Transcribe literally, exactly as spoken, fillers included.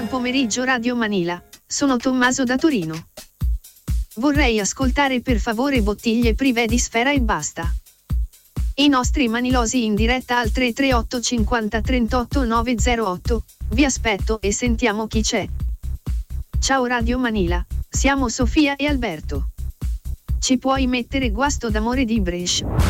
Buon pomeriggio Radio Manila, sono Tommaso da Torino. Vorrei ascoltare per favore Bottiglie prive di sfera e basta. I nostri manilosi in diretta al tre tre otto cinquanta trentotto novecentotto, vi aspetto e sentiamo chi c'è. Ciao Radio Manila, siamo Sofia e Alberto. Ci puoi mettere Guasto d'amore di Brescia?